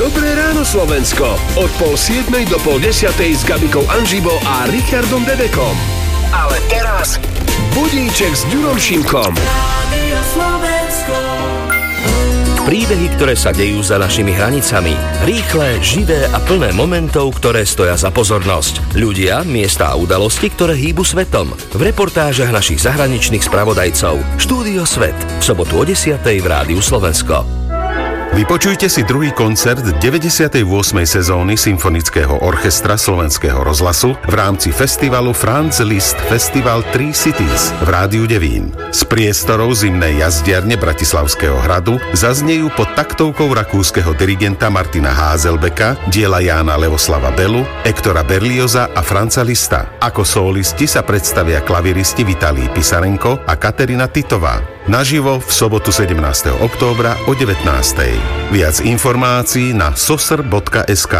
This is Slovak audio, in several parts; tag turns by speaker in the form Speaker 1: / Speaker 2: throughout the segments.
Speaker 1: Dobré ráno Slovensko. Od 6:30 do 9:30 s Gabikou Anžibo a Richardom Dedekom. Ale teraz budíček s Ďurom Šimkom. Rádio Slovensko.
Speaker 2: Príbehy, ktoré sa dejú za našimi hranicami. Rýchle, živé a plné momentov, ktoré stoja za pozornosť. Ľudia, miesta a udalosti, ktoré hýbu svetom. V reportážach našich zahraničných spravodajcov. Štúdio Svet. V sobotu o 10:00 v Rádiu Slovensko.
Speaker 3: Vypočujte si druhý koncert 98. sezóny Symfonického orchestra Slovenského rozhlasu v rámci festivalu Franz Liszt Festival Three Cities v Rádiu Devín. Z priestorov zimnej jazdiarne Bratislavského hradu zaznejú pod taktovkou rakúskeho dirigenta Martina Házelbeka diela Jána Leoslava Belu, Ektora Berlioza a Franza Lista. Ako solisti sa predstavia klaviristi Vitalij Pisarenko a Katerina Titová. Naživo v sobotu 17. októbra o 19:00. Viac informácií na sosr.sk.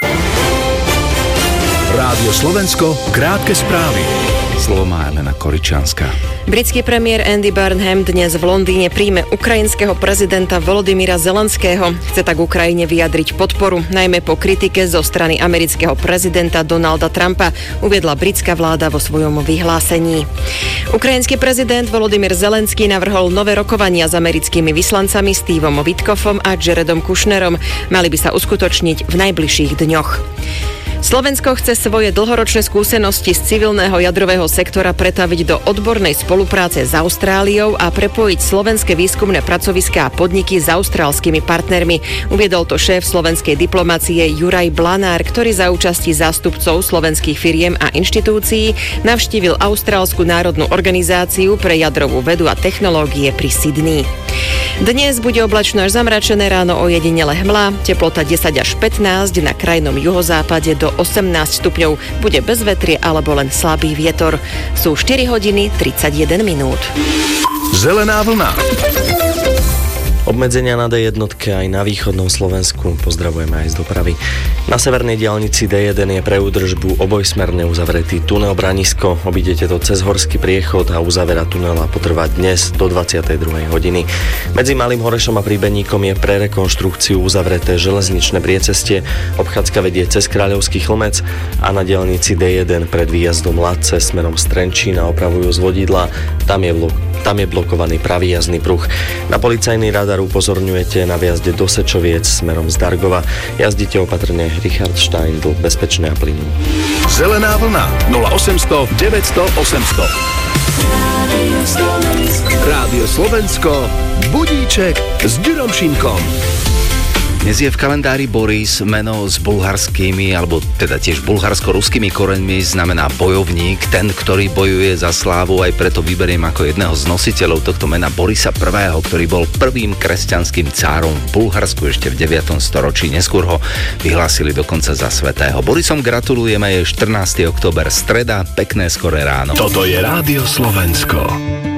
Speaker 1: Rádio Slovensko, krátke správy.
Speaker 4: Slovo má Elena Koričanská.
Speaker 5: Britský premiér Andy Burnham dnes v Londýne príjme ukrajinského prezidenta Volodymyra Zelenského. Chce tak Ukrajine vyjadriť podporu, najmä po kritike zo strany amerického prezidenta Donalda Trumpa, uviedla britská vláda vo svojom vyhlásení. Ukrajinský prezident Volodymyr Zelenský navrhol nové rokovania s americkými vyslancami Stevom Witkoffom a Jaredom Kushnerom. Mali by sa uskutočniť v najbližších dňoch. Slovensko chce svoje dlhoročné skúsenosti z civilného jadrového sektora pretaviť do odbornej spolupráce s Austráliou a prepojiť slovenské výskumné pracoviská a podniky s austrálskymi partnermi. Uviedol to šéf slovenskej diplomacie Juraj Blanár, ktorý za účasti zástupcov slovenských firiem a inštitúcií navštívil Austrálsku národnú organizáciu pre jadrovú vedu a technológie pri Sydney. Dnes bude oblačno až zamračené, ráno ojedinele hmla, teplota 10 až 15, na krajnom juhozápade do 18 stupňov. Bude bez vetrie alebo len slabý vietor. Sú 4:31 minút.
Speaker 1: Zelená vlna.
Speaker 6: Obmedzenia na D1 aj na východnom Slovensku. Pozdravujeme aj z dopravy. Na severnej diaľnici D1 je pre údržbu obojsmerne uzavretý tunel Branisko. Obídete to cez horský priechod a uzavera tunela potrvá dnes do 22. hodiny. Medzi Malým Horešom a Príbeníkom je pre rekonštrukciu uzavreté železničné priecestie. Obchádzka vedie cez Kráľovský Chlmec a na diaľnici D1 pred výjazdom Ladce smerom z Trenčína opravujú zvodidlá. Tam je blokovaný pravý jazdný pruh. Na policajný radar upozorňujete na výjazde do Sečoviec smerom z Dargova. Jazdite opatrne. Richard Steindl, bezpečné a plynu.
Speaker 1: Zelená vlna 0800 900 800. Rádio Slovensko, budíček s Ďurom Šimkom.
Speaker 4: Dnes je v kalendári Boris, meno s bulharskými, alebo teda tiež bulharsko-ruskými koreňmi, znamená bojovník, ten, ktorý bojuje za slávu, aj preto vyberiem ako jedného z nositeľov tohto mena Borisa I., ktorý bol prvým kresťanským cárom v Bulharsku ešte v 9. storočí. Neskôr ho vyhlásili dokonca za svätého. Borisom gratulujeme, je 14. október, streda, pekné skoré ráno.
Speaker 1: Toto je Rádio Slovensko.